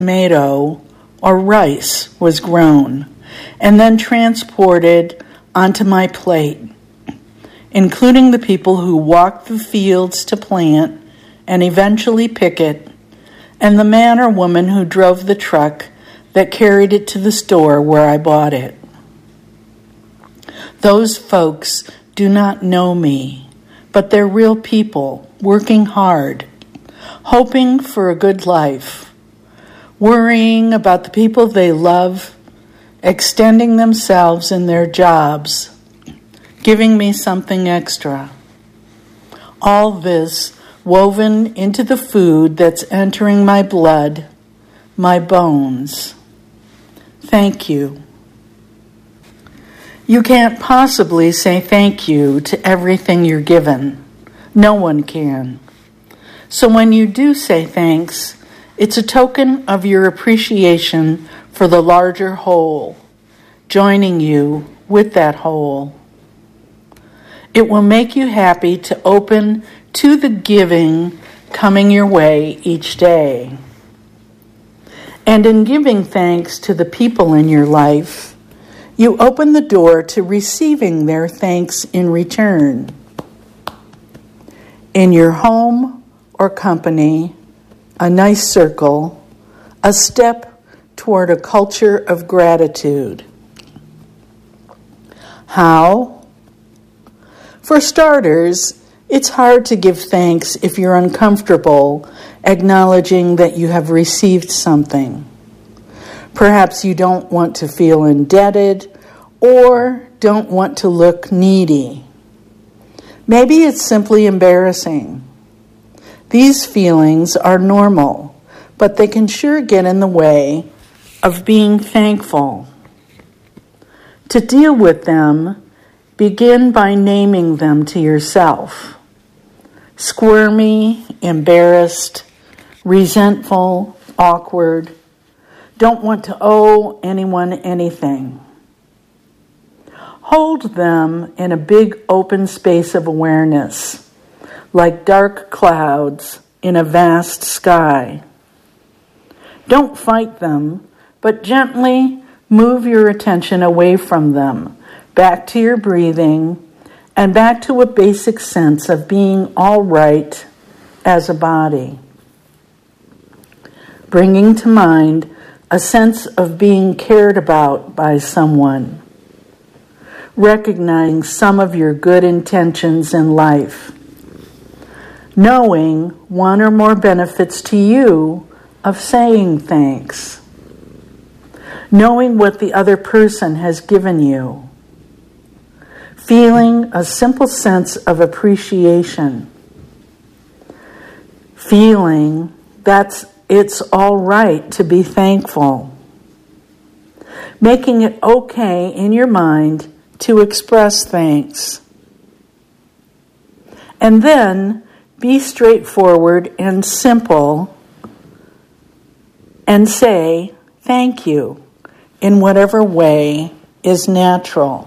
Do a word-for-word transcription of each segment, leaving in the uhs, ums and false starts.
tomato or rice was grown and then transported onto my plate, including the people who walked the fields to plant and eventually pick it, and the man or woman who drove the truck that carried it to the store where I bought it. Those folks do not know me, but they're real people working hard, hoping for a good life, worrying about the people they love, extending themselves in their jobs, giving me something extra. All this woven into the food that's entering my blood, my bones. Thank you. You can't possibly say thank you to everything you're given. No one can. So when you do say thanks, it's a token of your appreciation for the larger whole, joining you with that whole. It will make you happy to open to the giving coming your way each day. And in giving thanks to the people in your life, you open the door to receiving their thanks in return. In your home or company, a nice circle, a step toward a culture of gratitude. How? For starters, it's hard to give thanks if you're uncomfortable acknowledging that you have received something. Perhaps you don't want to feel indebted or don't want to look needy. Maybe it's simply embarrassing. These feelings are normal, but they can sure get in the way of being thankful. To deal with them, begin by naming them to yourself. Squirmy, embarrassed, resentful, awkward, don't want to owe anyone anything. Hold them in a big open space of awareness, like dark clouds in a vast sky. Don't fight them, but gently move your attention away from them, back to your breathing, and back to a basic sense of being all right as a body. Bringing to mind a sense of being cared about by someone. Recognizing some of your good intentions in life. Knowing one or more benefits to you of saying thanks. Knowing what the other person has given you. Feeling a simple sense of appreciation. Feeling that's it's all right to be thankful. Making it okay in your mind to express thanks. And then be straightforward and simple and say thank you in whatever way is natural.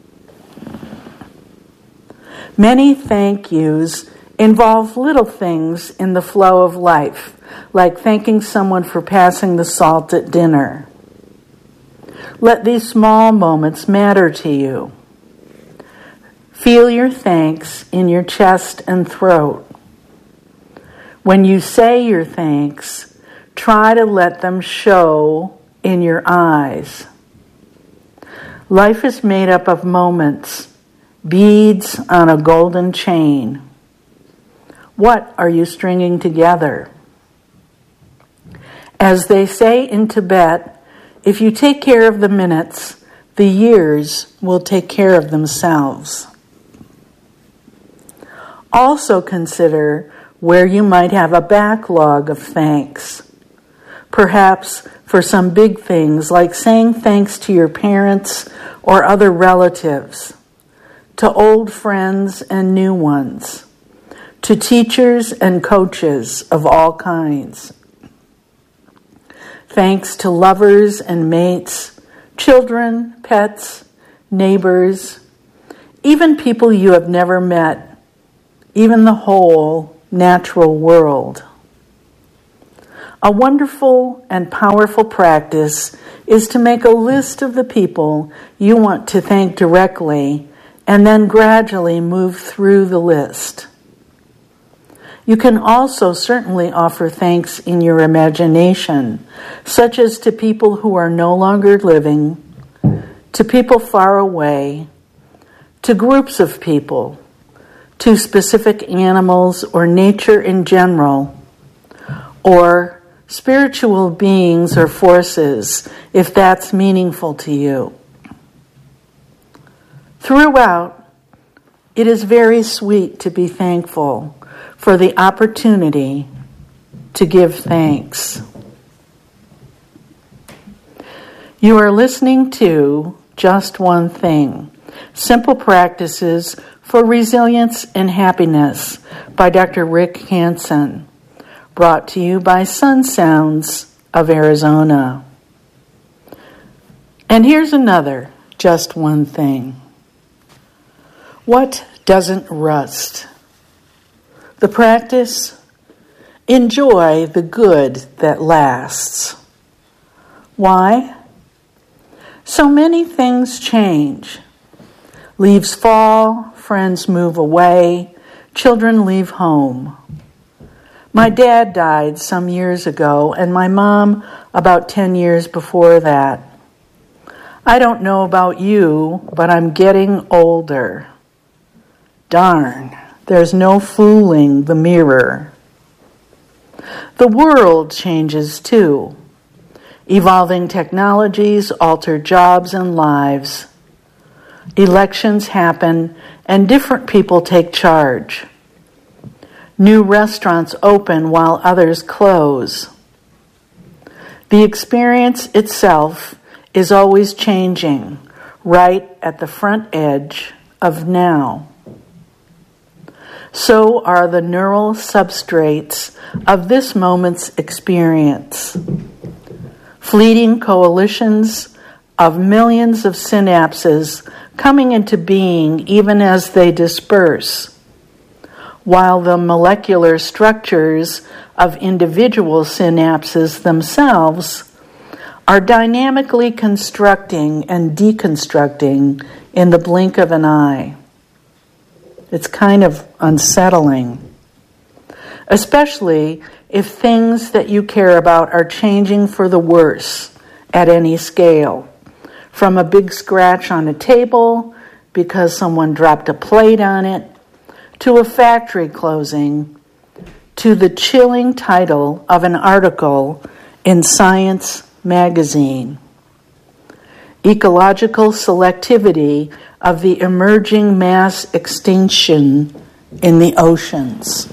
Many thank yous involve little things in the flow of life, like thanking someone for passing the salt at dinner. Let these small moments matter to you. Feel your thanks in your chest and throat. When you say your thanks, try to let them show in your eyes. Life is made up of moments, beads on a golden chain. What are you stringing together? As they say in Tibet, if you take care of the minutes, the years will take care of themselves. Also consider where you might have a backlog of thanks. Perhaps for some big things like saying thanks to your parents or other relatives, to old friends and new ones, to teachers and coaches of all kinds. Thanks to lovers and mates, children, pets, neighbors, even people you have never met, even the whole natural world. A wonderful and powerful practice is to make a list of the people you want to thank directly and then gradually move through the list. You can also certainly offer thanks in your imagination, such as to people who are no longer living, to people far away, to groups of people, to specific animals or nature in general, or spiritual beings or forces, if that's meaningful to you. Throughout, it is very sweet to be thankful for the opportunity to give thanks. You are listening to Just One Thing, Simple Practices for Resilience and Happiness by Doctor Rick Hanson, brought to you by Sun Sounds of Arizona. And here's another Just One Thing. What doesn't rust? The practice, enjoy the good that lasts. Why? So many things change. Leaves fall, friends move away, children leave home. My dad died some years ago, and my mom about ten years before that. I don't know about you, but I'm getting older. Darn, there's no fooling the mirror. The world changes too. Evolving technologies alter jobs and lives. Elections happen and different people take charge. New restaurants open while others close. The experience itself is always changing, right at the front edge of now. So are the neural substrates of this moment's experience. Fleeting coalitions of millions of synapses coming into being even as they disperse, while the molecular structures of individual synapses themselves are dynamically constructing and deconstructing in the blink of an eye. It's kind of unsettling, especially if things that you care about are changing for the worse at any scale, from a big scratch on a table because someone dropped a plate on it, to a factory closing, to the chilling title of an article in Science magazine. Ecological selectivity of the emerging mass extinction in the oceans.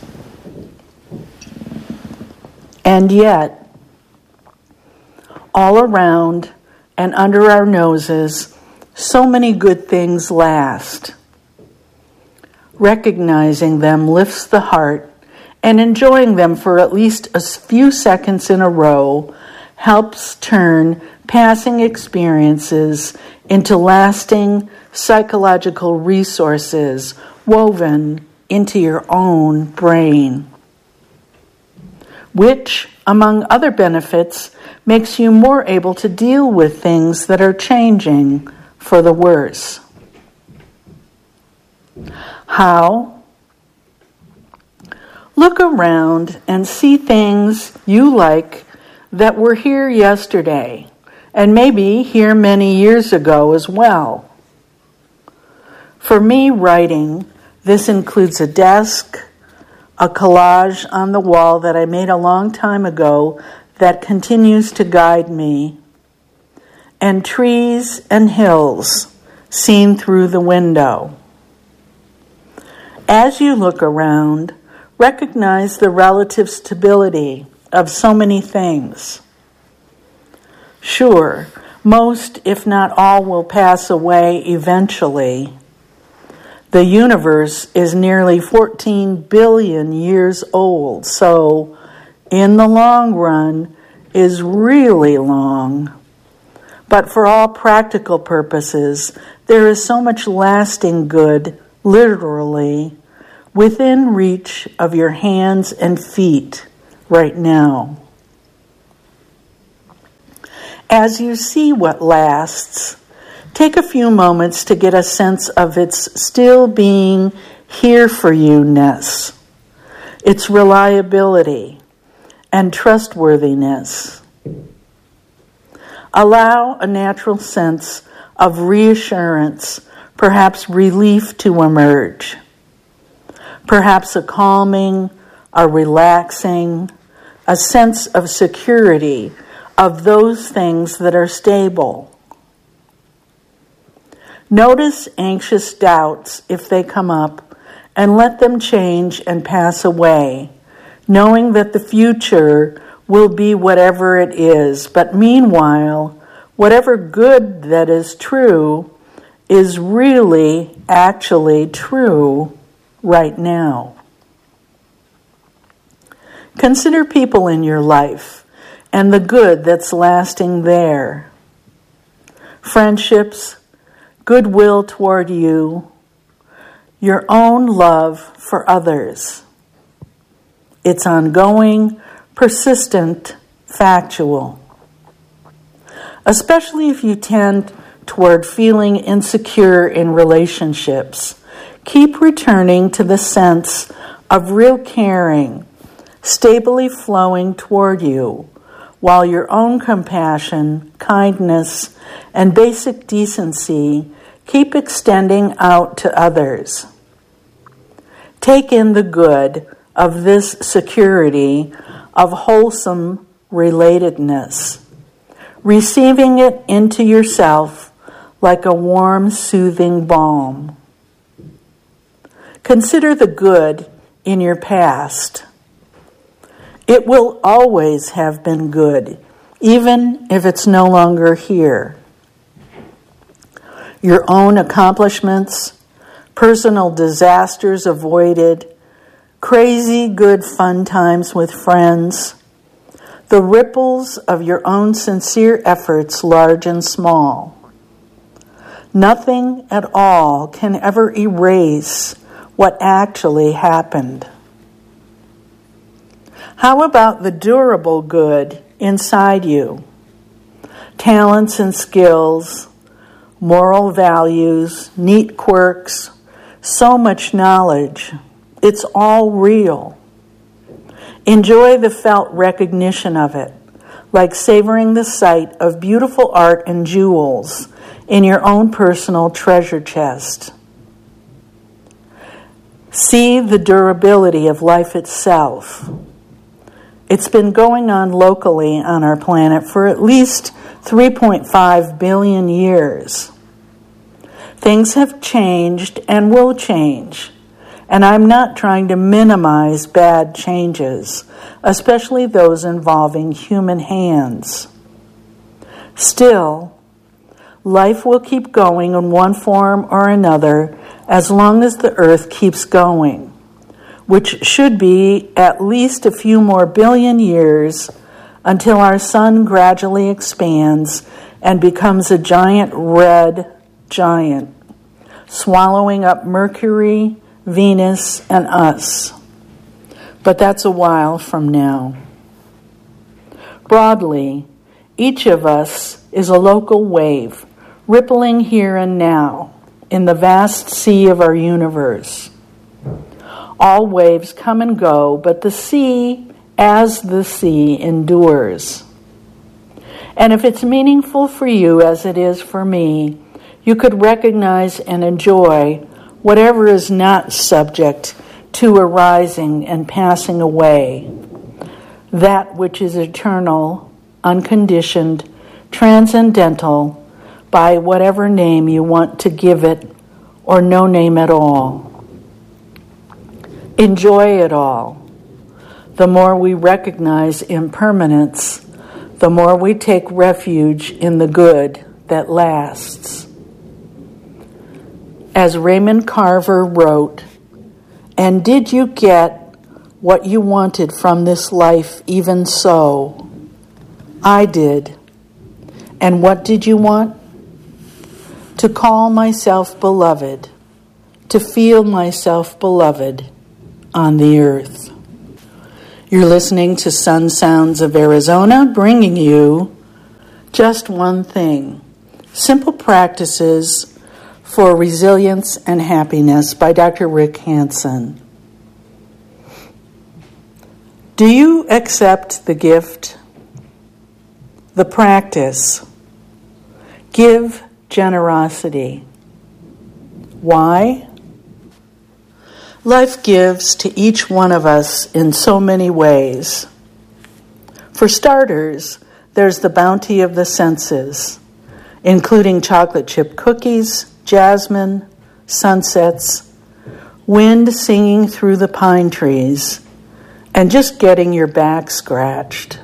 And yet, all around and under our noses, so many good things last. Recognizing them lifts the heart, and enjoying them for at least a few seconds in a row helps turn passing experiences into lasting psychological resources woven into your own brain, which, among other benefits, makes you more able to deal with things that are changing for the worse. How? Look around and see things you like that were here yesterday, and maybe here many years ago as well. For me, writing, this includes a desk, a collage on the wall that I made a long time ago that continues to guide me, and trees and hills seen through the window. As you look around, recognize the relative stability of so many things. Sure, most, if not all, will pass away eventually. The universe is nearly fourteen billion years old, so in the long run is really long. But for all practical purposes, there is so much lasting good, literally, within reach of your hands and feet right now. As you see what lasts, take a few moments to get a sense of its still being here for you-ness, its reliability and trustworthiness. Allow a natural sense of reassurance, perhaps relief, to emerge. Perhaps a calming, a relaxing, a sense of security of those things that are stable. Notice anxious doubts if they come up, and let them change and pass away, knowing that the future will be whatever it is. But meanwhile, whatever good that is true is really, actually true right now. Consider people in your life and the good that's lasting there. Friendships, goodwill toward you, your own love for others. It's ongoing, persistent, factual. Especially if you tend toward feeling insecure in relationships, keep returning to the sense of real caring, stably flowing toward you, while your own compassion, kindness, and basic decency keep extending out to others. Take in the good of this security of wholesome relatedness, receiving it into yourself like a warm, soothing balm. Consider the good in your past. It will always have been good, even if it's no longer here. Your own accomplishments, personal disasters avoided, crazy good fun times with friends, the ripples of your own sincere efforts, large and small. Nothing at all can ever erase what actually happened. How about the durable good inside you? Talents and skills, moral values, neat quirks, so much knowledge. It's all real. Enjoy the felt recognition of it, like savoring the sight of beautiful art and jewels in your own personal treasure chest. See the durability of life itself. It's been going on locally on our planet for at least three point five billion years. Things have changed and will change, and I'm not trying to minimize bad changes, especially those involving human hands. Still, life will keep going in one form or another as long as the earth keeps going, which should be at least a few more billion years until our sun gradually expands and becomes a giant red giant, swallowing up Mercury, Venus, and us. But that's a while from now. Broadly, each of us is a local wave, rippling here and now in the vast sea of our universe. All waves come and go, but the sea, as the sea, endures. And if it's meaningful for you as it is for me, you could recognize and enjoy whatever is not subject to arising and passing away, that which is eternal, unconditioned, transcendental, by whatever name you want to give it, or no name at all. Enjoy it all. The more we recognize impermanence, the more we take refuge in the good that lasts. As Raymond Carver wrote, "And did you get what you wanted from this life even so? I did. And what did you want? To call myself beloved, to feel myself beloved on the earth." You're listening to Sun Sounds of Arizona, bringing you Just one thing. Simple Practices for Resilience and Happiness by Doctor Rick Hanson. Do you accept the gift? The practice. Give generosity. Why? Life gives to each one of us in so many ways. For starters, there's the bounty of the senses, including chocolate chip cookies, jasmine, sunsets, wind singing through the pine trees, and just getting your back scratched.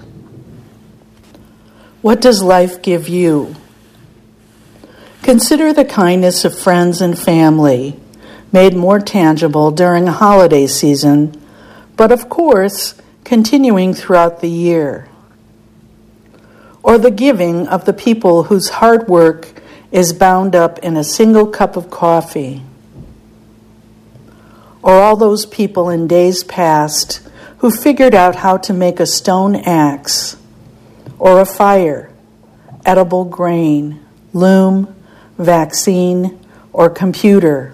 What does life give you? Consider the kindness of friends and family, made more tangible during a holiday season, but of course, continuing throughout the year. Or the giving of the people whose hard work is bound up in a single cup of coffee. Or all those people in days past who figured out how to make a stone axe, or a fire, edible grain, loom, vaccine, or computer.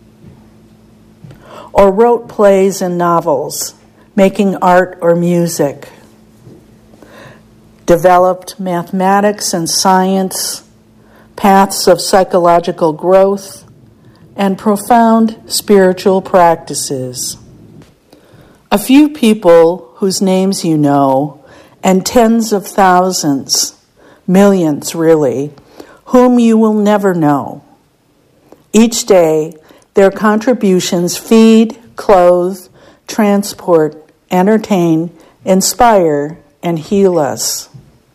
Or wrote plays and novels, making art or music. Developed mathematics and science, paths of psychological growth, and profound spiritual practices. A few people whose names you know, and tens of thousands, millions really, whom you will never know. Each day, their contributions feed, clothe, transport, entertain, inspire, and heal us.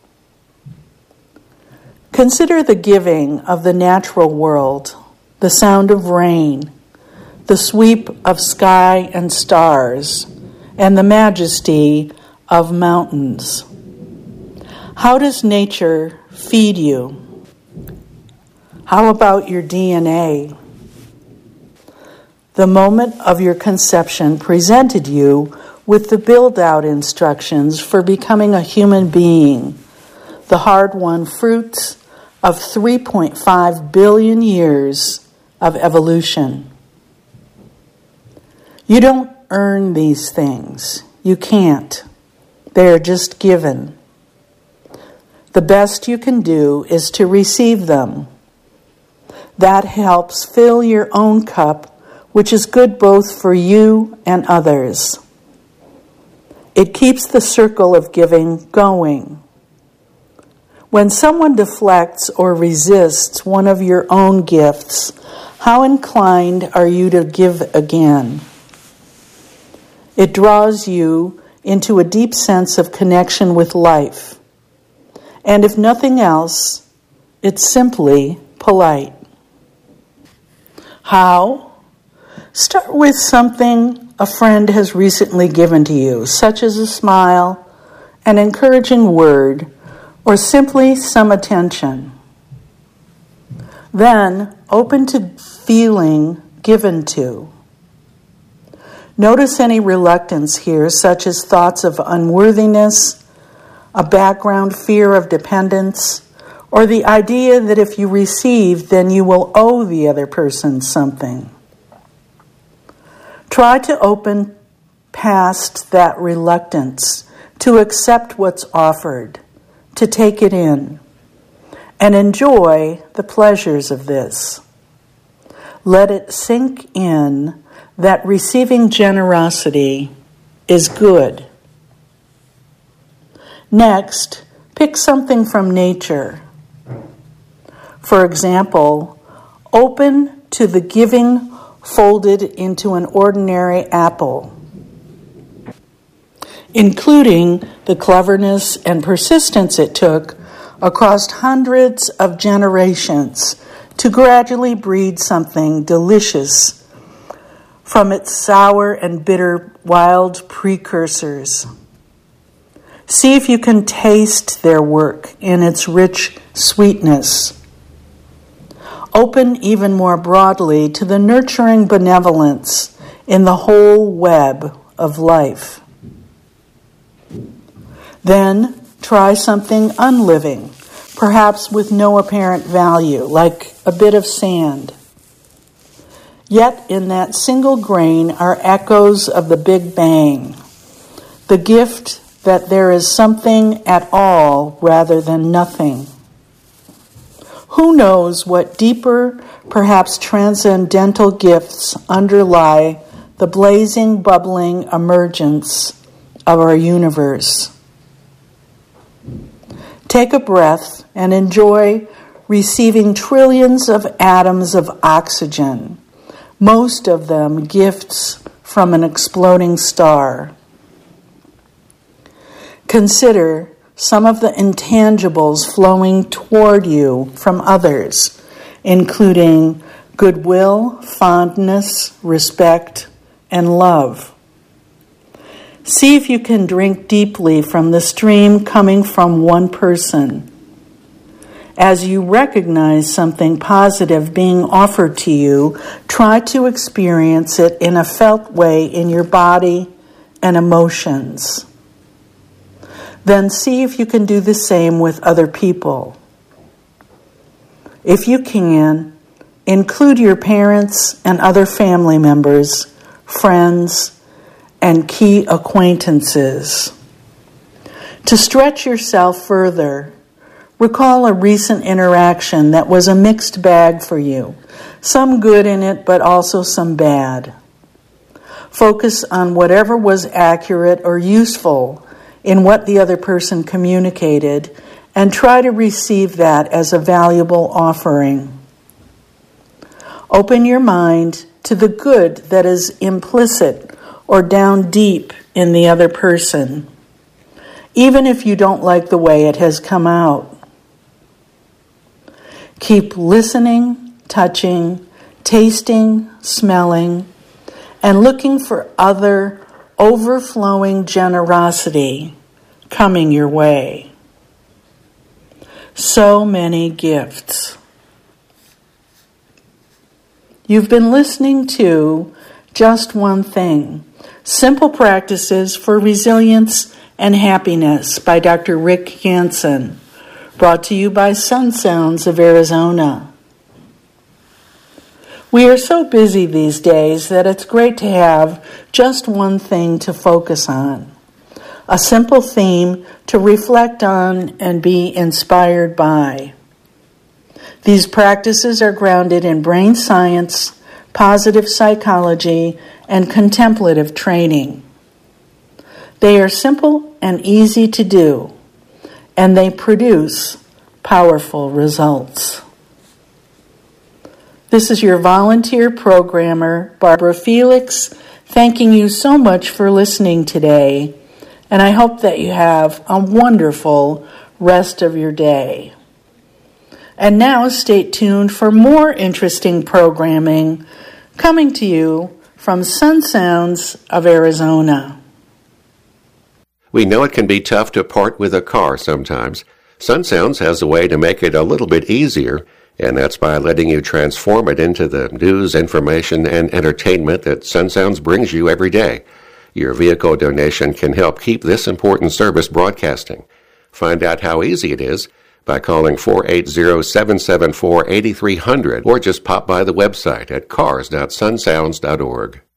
Consider the giving of the natural world, the sound of rain, the sweep of sky and stars, and the majesty of mountains. How does nature feed you? How about your D N A? The moment of your conception presented you with the build-out instructions for becoming a human being, the hard-won fruits of three point five billion years of evolution. You don't earn these things. You can't. They are just given. The best you can do is to receive them. That helps fill your own cup, which is good both for you and others. It keeps the circle of giving going. When someone deflects or resists one of your own gifts, how inclined are you to give again? It draws you into a deep sense of connection with life. And if nothing else, it's simply polite. How? Start with something a friend has recently given to you, such as a smile, an encouraging word, or simply some attention. Then, open to feeling given to. Notice any reluctance here, such as thoughts of unworthiness, a background fear of dependence, or the idea that if you receive, then you will owe the other person something. Try to open past that reluctance to accept what's offered, to take it in, and enjoy the pleasures of this. Let it sink in that receiving generosity is good. Next, pick something from nature. For example, open to the giving folded into an ordinary apple, including the cleverness and persistence it took across hundreds of generations to gradually breed something delicious from its sour and bitter wild precursors. See if you can taste their work in its rich sweetness. Open even more broadly to the nurturing benevolence in the whole web of life. Then try something unliving, perhaps with no apparent value, like a bit of sand. Yet in that single grain are echoes of the Big Bang, the gift that there is something at all rather than nothing. Who knows what deeper, perhaps transcendental gifts underlie the blazing, bubbling emergence of our universe. Take a breath and enjoy receiving trillions of atoms of oxygen, most of them gifts from an exploding star. Consider some of the intangibles flowing toward you from others, including goodwill, fondness, respect, and love. See if you can drink deeply from the stream coming from one person. As you recognize something positive being offered to you, try to experience it in a felt way in your body and emotions. Then see if you can do the same with other people. If you can, include your parents and other family members, friends, and key acquaintances. To stretch yourself further, recall a recent interaction that was a mixed bag for you, some good in it, but also some bad. Focus on whatever was accurate or useful in what the other person communicated, and try to receive that as a valuable offering. Open your mind to the good that is implicit or down deep in the other person, even if you don't like the way it has come out. Keep listening, touching, tasting, smelling, and looking for other overflowing generosity coming your way. So many gifts. You've been listening to Just One Thing, Simple Practices for Resilience and Happiness by Doctor Rick Hanson, brought to you by Sun Sounds of Arizona. We are so busy these days that it's great to have just one thing to focus on, a simple theme to reflect on and be inspired by. These practices are grounded in brain science, positive psychology, and contemplative training. They are simple and easy to do, and they produce powerful results. This is your volunteer programmer, Barbara Felix, thanking you so much for listening today, and I hope that you have a wonderful rest of your day. And now stay tuned for more interesting programming coming to you from Sun Sounds of Arizona. We know it can be tough to part with a car sometimes. Sun Sounds has a way to make it a little bit easier, and that's by letting you transform it into the news, information, and entertainment that Sun Sounds brings you every day. Your vehicle donation can help keep this important service broadcasting. Find out how easy it is by calling four eight zero, seven seven four, eight three zero zero or just pop by the website at cars dot sun sounds dot org.